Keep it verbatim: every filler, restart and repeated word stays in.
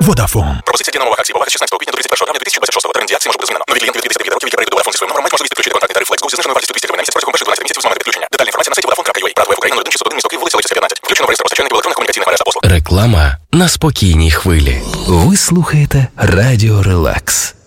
Vodafone. Пропозиція дія номер акції по шістнадцятого квітня до тридцять першого травня дві тисячі двадцять шостого. Термін дії акції може бути змінено. Нові клієнти від відвідати відео, які перейдуть до Vodafone зі своїм номером, мають можливість підключити контактний тариф FlexGo зі зниженою вартістю двісті гривень на місяць протягом перших дванадцяти місяців з моменту підключення. Детальна інформація на сайті vodafone крапка ю а. Брат ВФ Україна нуль один шістсот один місто Київ, вулиця Лисиця п'ятнадцять. Включено в реєстр постачальників електронних комунікаційних мереж та послуг. Реклама на спокійній хвилі. Ви слухаєте Радіо Релакс.